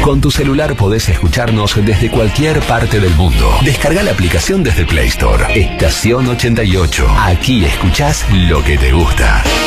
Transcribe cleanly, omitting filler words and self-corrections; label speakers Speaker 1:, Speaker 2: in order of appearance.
Speaker 1: Con tu celular podés escucharnos desde cualquier parte del mundo. Descarga la aplicación desde Play Store. Estación 88. Aquí escuchás lo que te gusta.